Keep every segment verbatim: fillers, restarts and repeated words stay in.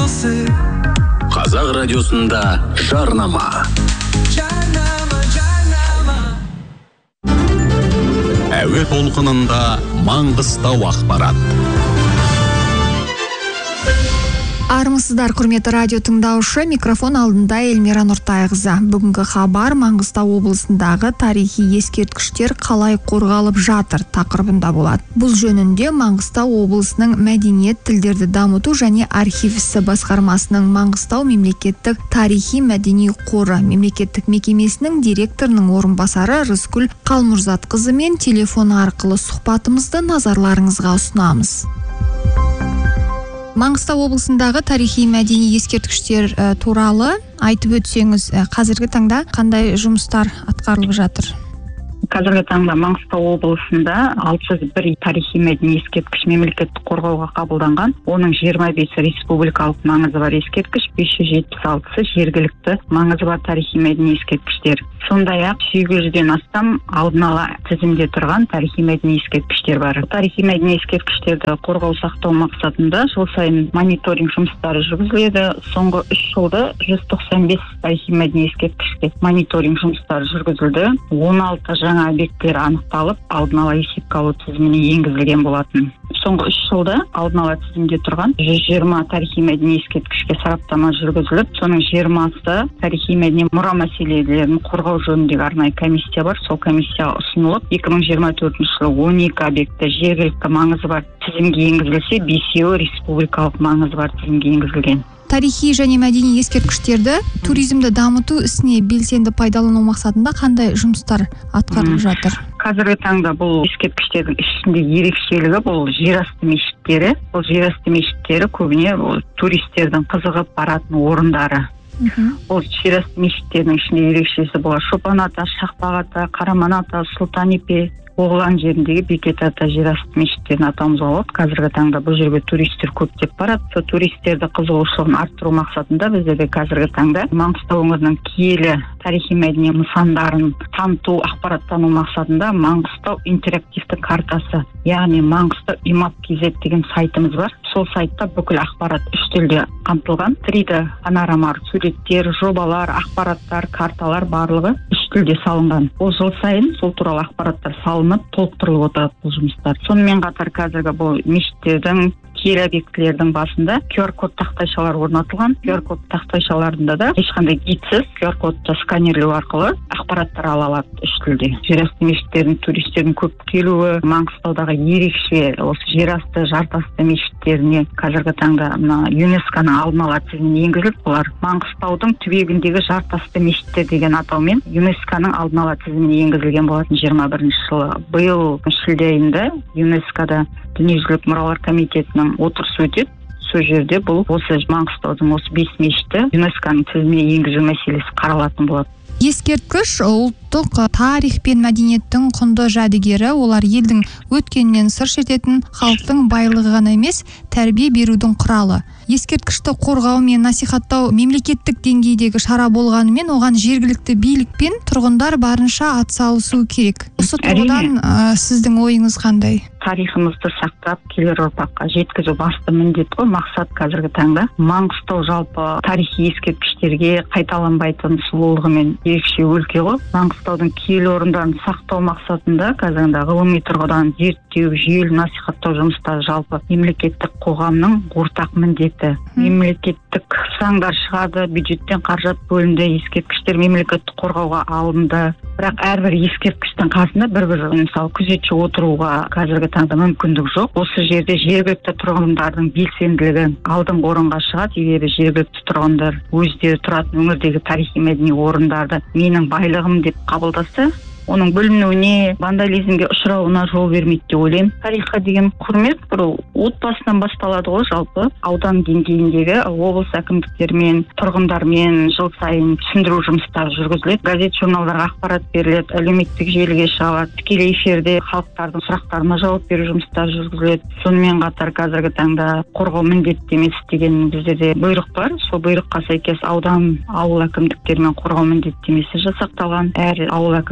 Қазақ радиосында жарнама. Әуе толқынында Маңғыстау ақпарат. Армысыздар, құрметті радио тыңдаушы, микрофон алдында Эльмира Нұртайқызы. Бүгінгі хабар Маңғыстау облысындағы тарихи ескерткіштер қалай қорғалып жатыр тақырыбында болады. Бұл жөнінде Маңғыстау облысының мәдениет тілдерді дамыту және архив ісі басқармасының Маңғыстау мемлекеттік тарихи мәдени қоры мемлекеттік мекемесінің директорының орынбасары Рыскүл Қалмұрзатқызы мен телефон арқылы сұхбатымызды назарларыңызға ұсынамыз. Маңғыстау облысындағы тарихи мәдени ескерткіштер туралы айтып өтсеңіз, қазіргі таңда қандай жұмыстар атқарылып жатыр? Қазіргі таңда Маңғыстау облысында алты жүз бір тарихи мәдени ескерткіш мемлекеттік қорғауға қабылданған. Оның жиырма бесі республикалық маңызы бар ескерткіш, бес жүз жетпіс алтысы жергілікті маңызы бар тарихи мәдени ескерткіштер. Сондай-ақ сегіз жүзден астам алдын ала тізімде тұрған тарихи мәдени ескерткіштер бар. Тарихи мәдени ескерткіштерді қорғау сақтау мақсатында жыл сайын мониторинг жұмыстары жүргізіледі. Соңғы үш жылда жүз тоқсан бес тарихи мәдени ескерткішке мониторинг жұмыстары жүргізілді. он алты жаңа объекттер анықталып, алдын ала есепке алу тізіміне енгізілген болатын. Соңғы үш жылда алдын ала тізімде тұрған жүз жиырма тарихи мәдени ескерткішке сараптама жүргізіліп, соның жиырмасы тарихи мәдени мұра мәселелерін қорғау жөніндегі арнайы комиссия бар. Сол комиссия ұсынылып, екі мың жиырма төртінші жылы он екі объекті жергілікті маңызы бар тізімге енгізілсе, бесеуі республикалық маңызы бар тізімге енгізілген. Тарихи және мәдени ескерткіштерді туризмді дамыту ісіне белсенді пайдалану мақсатында қандай жұмыстар атқарылып жатыр? Қазіргі таңда бұл ескерткіштердің ішінде ерекшелігі бұл жерасты мешіттері. Бұл жерасты мешіттері көбіне туристердің қызығып баратын орындары. Бұл жерасты мешіттердің ішінде ерекшесі бұл Шопан ата, Шақпақ ата, Қараман ата, Сұлтан Ипе, Оғылан жеріндегі Бекет ата жерасты мешіттерін атауымызға болады. Қазіргі таңда бұл жерге туристер көптеп барады. Сол туристерді қызығушылығын арттыру мақсатында бізде қазіргі таңда Маңғыстау өңірінің киелі тарихи мәдени нысандарын таныту, ақпараттану мақсатында Маңғыстау интерактивті картасы, яғни Маңғыстау имап кз деген сайтымыз бар. Сол сайтта бүкіл ақпарат үш тілде қамтылған. три дэ панорамар суреттер, жобалар, ақпараттар, карталар барлығы үш тілде салынған. Ол жыл сайын сол туралы ақпараттар салынып, толықтырылып отырады бұл жұмыстар. Сонымен қатар қазіргі бұл мешіттердің киелі объектілердің басында ку ар код тақтайшалар орнатылған. ку ар код тақтайшаларында да ешқандай гидсіз ку ар кодты сканерлеу арқылы ақпараттар ала алады үш тілде. Жерасты мешіттердің туристердің көп келуі, Маңғыстаудағы ерекше осы жерасты, жартасты мешіттеріне қазіргі таңда мына ЮНЕСКО-ның алдын ала тізіміне енгізіліп, олар Маңғыстаудың түбегіндегі жартасты мешіттер деген атаумен ЮНЕСКО-ның алдын ала тізіміне енгізілген болатын жиырма бірінші жылы. Биыл шілде айында ЮНЕСКО-да дүниежүзілік мұралар комитетінің отырысы өтеді. Сол жерде бұл осы Маңғыстаудың осы бес мешіті ЮНЕСКО-ның тізіміне енгізу мәселесі қаралатын болады. Ескерткіш ұлттық тарих пен мәдениеттің құнды жәдігері, олар елдің өткеннен сыр шертетін халықтың байлығы ғана емес, тәрбие берудің құралы. Ескерткішті қорғау мен насихаттау мемлекеттік деңгейдегі шара болғанымен, оған жергілікті билік пен тұрғындар барынша атсалысу керек. Осы тұрғыдан сіздің ойыңыз қандай? Тарихымызды сақтап, келер ұрпаққа жеткізу басты міндет қой, мақсат қазіргі таңда. Маңғыстау жалпы тарихи ескерткіштерге қайталанбайтын сұлулығымен ерекше өлке ғой. Маңғыстаудың киелі орындарын сақтау мақсатында қазіргі ғылыми тұрғыдан зерттеу, жүйелі насихаттау жұмыстары жалпы мемлекеттік қоғамның ортақ міндеті. Мемлекеттік заңдар шығады, бюджеттен қаражат бөлінді, ескерткіштер мемлекеттік қорғауға алынды. Бірақ әрбір ескерткіштің қасында бір-бір мысалы күзетші отыруға қазіргі таңда мүмкіндік жоқ. Осы жерде жергілікті тұрғындардың белсенділігі алдыңғы орынға шығады. Егер жергілікті тұрғындар өздері тұратын өңірдегі тарихи мәдени орындарды менің байлығым деп қабылдаса, оның бөлінуіне, вандализмге ұшырауына жол бермейді деп ойлаймын. Тарихқа деген құрмет бір отбасынан басталады ғой, жалпы аудан деңгейіндегі облыс әкімдіктермен, тұрғындармен жыл сайын түсіндіру жұмыстары жүргізіледі. Газет, журналдарға ақпарат беріледі, әлеуметтік желіге шығады, тікелей эфирде халықтардың сұрақтарына жауап беру жұмыстары жүргізіледі. Сонымен қатар қазіргі таңда қорғау міндетті емес деген бізде бұйрық бар. Сол бұйрыққа сәйкес аудан, ауыл әкімдіктерімен қорғау міндеттемесі жасақталған. Әр ауыл әкімдіктері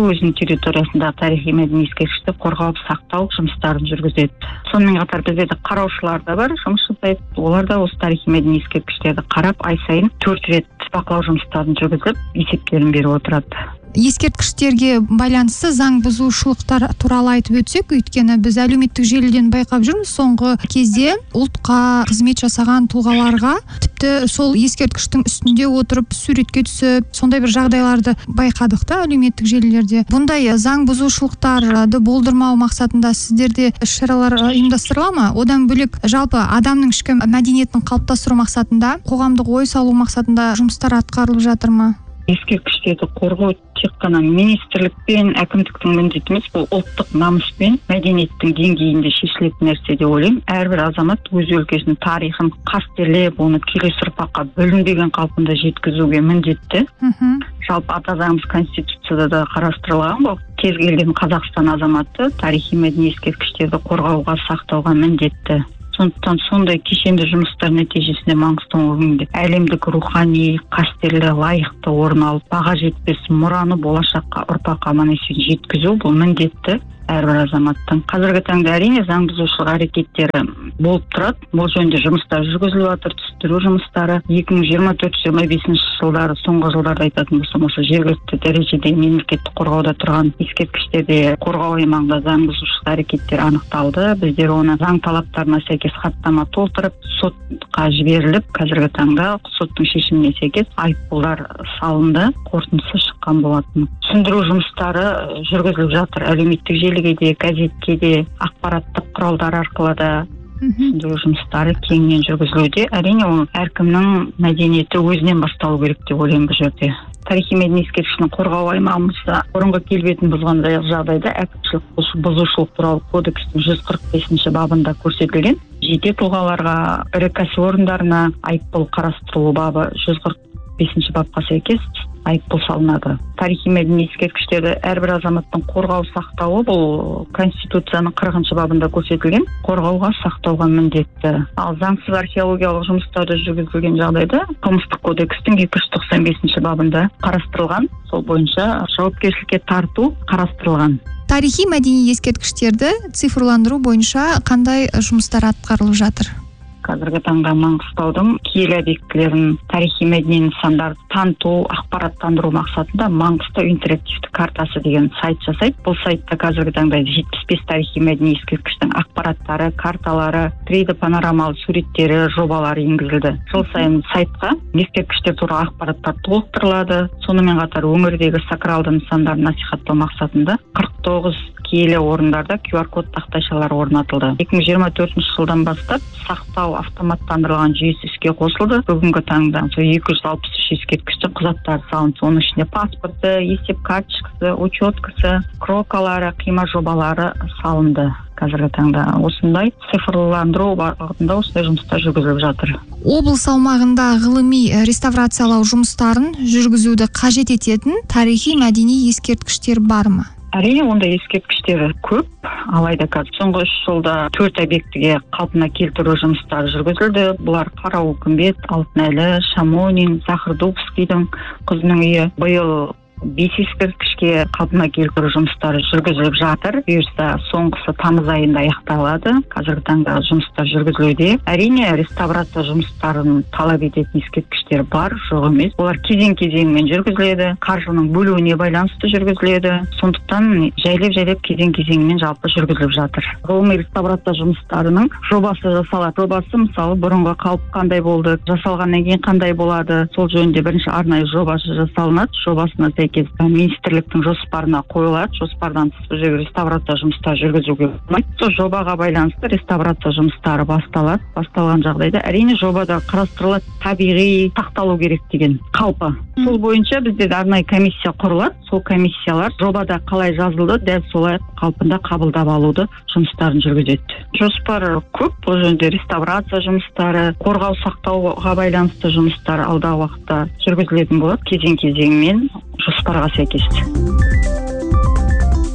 өзінің территориясындағы тарихи мәдени ескерткішті қорғау сақтау жұмыстарын жүргізеді. Сонымен қатар бізде де қараушылар да бар, жұмыс жасайды. Олар да осы тарихи мәдени ескерткіштерді қарап, ай сайын төрт рет бақылау жұмыстарын жүргізіп, есептерін беріп отырады. Ескерткіштерге байланысты заң бұзушылықтар туралы айтып өтсек, өйткені біз әлеуметтік желіден байқап жүрміз, соңғы кезде ұлтқа қызмет жасаған тұлғаларға тіпті сол ескерткіштің үстінде отырып суретке түсіп, сондай бір жағдайларды байқадық та әлеуметтік желілерде. Бұндай заң бұзушылықтарды болдырмау мақсатында сіздерде іс-шаралар ұйымдастырыла ма? Одан бөлек жалпы адамның ішкі мәдениетін қалыптастыру мақсатында, қоғамдық ой салу мақсатында жұмыстар атқарылып жатыр ма? Ескерткіштерді қорғау тек қана министрлік пен әкімдіктің міндеті емес, бұл ұлттық намыс пен мәдениеттің деңгейінде шешілетін нәрсе деп ойлаймын. Әрбір азамат өз өлкесінің тарихын қастерлеп, оны келесі ұрпаққа бүлінбеген қалпында жеткізуге міндетті. Жалпы ата заңымыз Конституцияда да қарастырылған бұл. Кез келген Қазақстан азаматы тарихи мәдени ескерткіштерді қорғауға, сақтауға міндетті. Сондықтан сондай кешенді жұмыстар нәтижесінде Маңғыстау өңірінде әлемдік рухани, қастерлі, лайықты орын алып, баға жетпес мұраны болашаққа, ұрпаққа аман-есен жеткізу бұл міндетті әрбір азаматтың. Қазіргі таңда әрине заң бұзушылық әрекеттері болып тұрады. Бұл жөнінде жұмыстар жүргізіліп жатыр, түсіндіру жұмыстары. екі мың жиырма төрт жиырма бесінші жылдары, соңғы жылдарда айтатын болсам, осы жергілікті дәрежеде мемлекеттік қорғауда тұрған ескерткіштерде қорғау аймағында заң бұзушылық әрекеттер анықталды. Біздер оны заң талаптарына сәйкес хаттама толтырып, сотқа жіберіліп, қазіргі таңда соттың шешіміне сәйкес айыппұлдар салынды, қорытындысы шыққан болатын. Түсіндіру жұмыстары жүргізіліп жатыр. Әлеуметтік желіге де, газетке де, ақпараттық құралдар арқылы да түсіндіру жұмыстары кеңінен жүргізілуде. Әрине ол әркімнің мәдениеті өзінен басталу керек деп ойлаймын бұл жерде. Тарихи мәдени ескерткішінің қорғау аймағымызда бұрынғы келбетін бұзған жағдайда әкімшілік бұзушылық туралы кодекстің жүз қырық бесінші бабында көрсетілген жеке тұлғаларға, ірі кәсіпорындарына айыппұл қарастырылу бабы жүз қырық бесінші бапқа сәйкес айыппұл салынады. Тарихи мәдени ескерткіштерді әрбір азаматтың қорғау сақтауы бұл Конституцияның қырқыншы бабында көрсетілген қорғауға сақтауға міндетті. Ал заңсыз археологиялық жұмыстарды жүргізілген жағдайда қылмыстық кодекстің екі жүз тоқсан бесінші бабында қарастырылған, сол бойынша жауапкершілікке тарту қарастырылған. Тарихи мәдени ескерткіштерді цифрландыру бойынша қандай жұмыстар атқарылып жатыр? Қазіргі таңда Маңғыстаудың киелі объектілерін, тарихи мәдени нысандарды таныту, ақпараттандыру мақсатында Маңғыстау интерактивті картасы деген сайт жасайды. Бұл сайтта қазіргі таңда жетпіс бес тарихи мәдени ескерткіштің ақпараттары, карталары, три дэ панорамалы суреттері, жобалары енгізілді. Жыл сайын сайтқа ескерткіштер туралы ақпараттар толықтырылады. Сонымен қатар өңірдегі сакралды нысандарды насихаттау мақсатында қырық тоғыз киелі орындарда ку ар код тақтайшалары орнатылды. екі мың жиырма төртінші жылдан бастап сақтау автоматтандырылған жүйесі іске қосылды. Бүгінгі таңда екі жүз алпыс үш ескерткіштің құжаттары салынды. Оның ішінде паспорты, есеп карточкасы, учеткасы, крокалары, қима жобалары салынды. Қазіргі таңда осындай цифрландыру бағытында осындай жұмыстар жүргізіліп жатыр. Облыс аумағында ғылыми реставрациялау жұмыстарын жүргізуді қажет ететін тарихи мәдени ескерткіштер бар ма? Әрине, онда ескерткіштері көп, алайда қазір соңғы үш жылда төрт объектіге қалпына келтіру жұмыстары жүргізілді. Бұлар Қарауыл күмбет, Алтынәлі, Шамонин, Захардубскийдің қызының үйі. Биыл бес ескерткішке қалпына келтіру жұмыстары жүргізіліп жатыр. Бұйырса соңғысы тамыз айында аяқталады. Қазіргі таңда жұмыстар жүргізілуде. Әрине, реставрация жұмыстарын талап ететін ескерткіштер бар, жоқ емес. Олар кезең-кезеңмен жүргізіледі, қаржының бөлуіне байланысты жүргізіледі. Сондықтан жайлап-жайлап кезең-кезеңмен жалпы жүргізіліп жатыр. Ғылыми реставрация жұмыстарының жобасы жасалады. Жобасы мысалы бұрынғы қалып қандай болды, жасалғаннан кейін қандай болады, сол жөнінде бірінші арнайы жобасы жасалынады. Жобасына министрліктің жоспарына қойылады. Жоспардан тыс реставрация жұмыстары жүргізуге болмайды. Сол жобаға байланысты реставрация жұмыстары басталады. Басталған жағдайда әрине жобада қарастырылады табиғи сақталу керек деген қалпы. Сол бойынша бізде арнайы комиссия құрылады. Сол комиссиялар жобада қалай жазылды, дәл солай қалпында қабылдап алуды жұмыстарын жүргізеді. Жоспар көп. Бұл жөнінде реставрация жұмыстары, қорғау сақтауға байланысты жұмыстар алдағы уақытта жүргізілетін болады. Кезең-кезеңмен жоспарға сәйкес.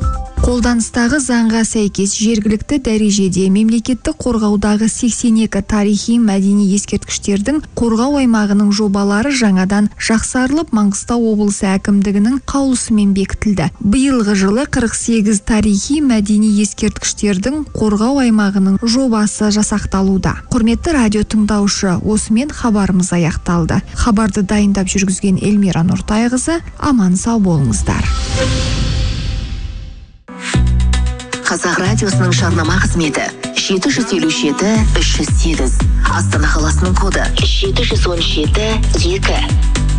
Қолданыстағы заңға сәйкес жергілікті дәрежеде мемлекеттік қорғаудағы сексен екі тарихи мәдени ескерткіштердің қорғау аймағының жобалары жаңадан жақсарылып Маңғыстау облысы әкімдігінің қаулысымен бекітілді. Биылғы жылы қырық сегіз тарихи мәдени ескерткіштердің қорғау аймағының жобасы жасақталуда. Құрметті радио тыңдаушы, осымен хабарымыз аяқталды. Хабарды дайындап жүргізген Эльмира Нұртайқызы, аман сау болыңыздар. Қазақ радиосының жарнама қызметі жеті жүз елу жеті үш жүз сегіз. Астана қаласының коды жеті жүз он жеті екі.